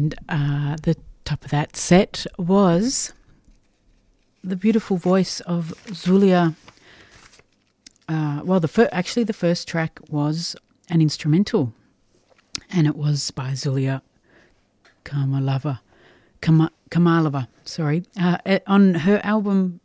And the top of that set was the beautiful voice of Zulia. The first track was an instrumental, and it was by Zulia Kamalova, on her album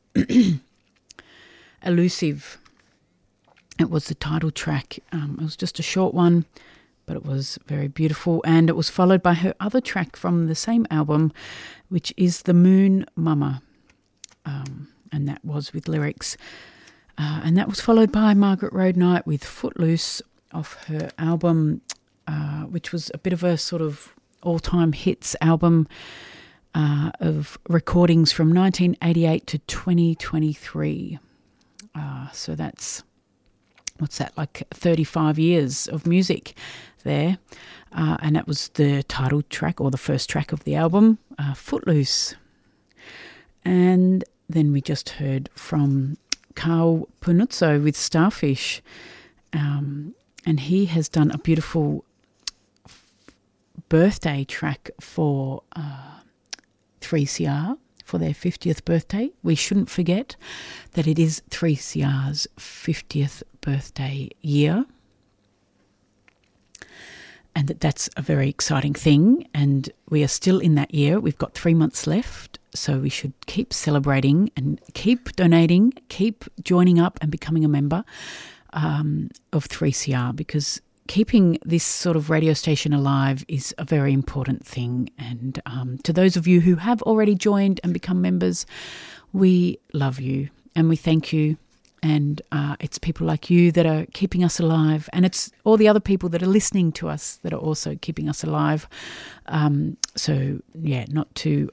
Elusive. It was the title track. It was just a short one, but it was very beautiful, and it was followed by her other track from the same album, which is The Moon Mama, and that was with lyrics. And that was followed by Margaret Road Knight with Footloose off her album, which was a bit of a sort of all-time hits album of recordings from 1988 to 2023. So that's, what's that, like 35 years of music there. And that was the title track, or the first track of the album, Footloose. And then we just heard from Carl Punuzzo with Starfish. And he has done a beautiful birthday track for 3CR for their 50th birthday. We shouldn't forget that it is 3CR's 50th birthday year, and that's a very exciting thing, and we are still in that year. We've got 3 months left, so we should keep celebrating and keep donating, keep joining up and becoming a member of 3CR, because keeping this sort of radio station alive is a very important thing. And to those of you who have already joined and become members, we love you and we thank you. And it's people like you that are keeping us alive, and it's all the other people that are listening to us that are also keeping us alive. So, yeah, not to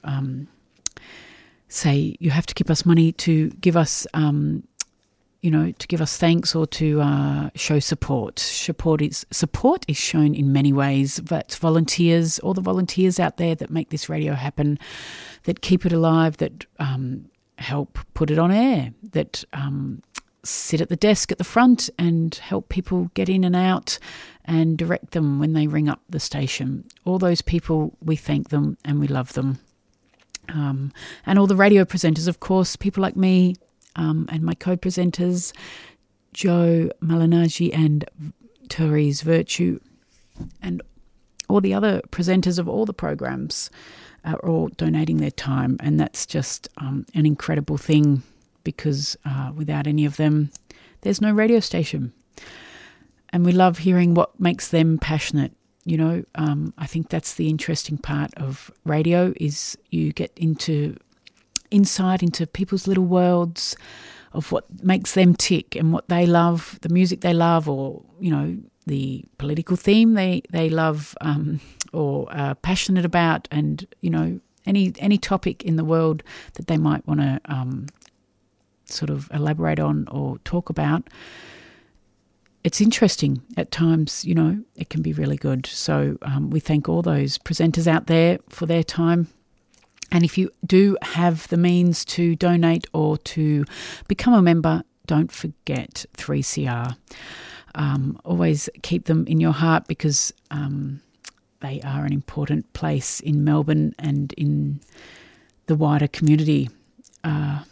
say you have to give us money to give us to give us thanks or to show support. Support is shown in many ways. That's volunteers, all the volunteers out there that make this radio happen, that keep it alive, that help put it on air, that sit at the desk at the front and help people get in and out and direct them when they ring up the station. All those people, we thank them and we love them. And all the radio presenters, of course, people like me, and my co-presenters, Joe Malinaggi and Therese Virtue, and all the other presenters of all the programs are all donating their time. And that's just an incredible thing, because without any of them, there's no radio station. And we love hearing what makes them passionate. I think that's the interesting part of radio, is you get insight into people's little worlds of what makes them tick and what they love, the music they love, or the political theme they love, or are passionate about, and any topic in the world that they might want to sort of elaborate on or talk about. It's interesting at times. It can be really good. So we thank all those presenters out there for their time. And if you do have the means to donate or to become a member, don't forget 3CR. Always keep them in your heart, because they are an important place in Melbourne and in the wider community. I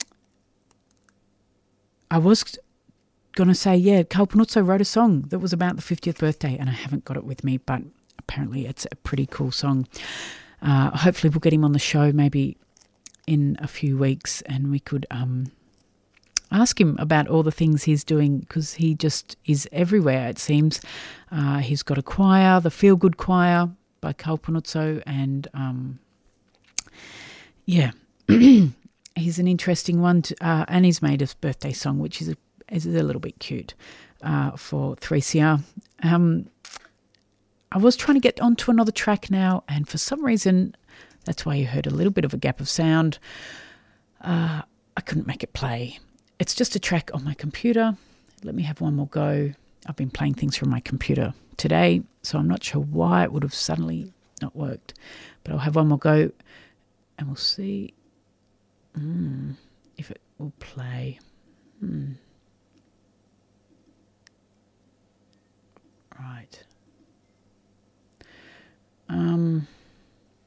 was going to say, Carl Punuzzo wrote a song that was about the 50th birthday, and I haven't got it with me, but apparently it's a pretty cool song. Hopefully we'll get him on the show maybe in a few weeks, and we could ask him about all the things he's doing, because he just is everywhere, it seems. He's got a choir, the Feel Good Choir by Carl Punuzzo, and he's an interesting one, and he's made a birthday song, which is a little bit cute for 3CR. I was trying to get onto another track now, and for some reason, that's why you heard a little bit of a gap of sound. I couldn't make it play. It's just a track on my computer. Let me have one more go. I've been playing things from my computer today, so I'm not sure why it would have suddenly not worked. But I'll have one more go, and we'll see if it will play. Right.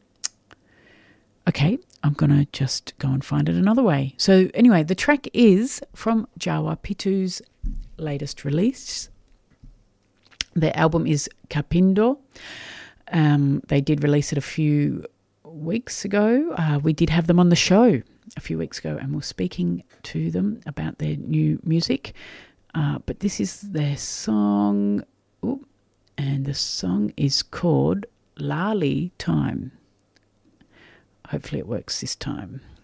okay, I'm going to just go and find it another way. So anyway, the track is from Jawa Pitu's latest release. Their album is Kapindo. They did release it a few weeks ago. We did have them on the show a few weeks ago, and we're speaking to them about their new music. But this is their song, and the song is called Lali Time. Hopefully it works this time.